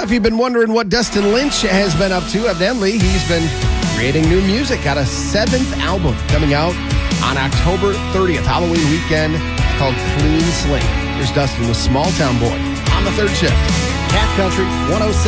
if you've been wondering what Dustin Lynch has been up to, evidently he's been creating new music. Got a 7th album coming out on October 30th, Halloween weekend, called Clean Slate. Here's Dustin with Small Town Boy on the third shift. Cat Country 107.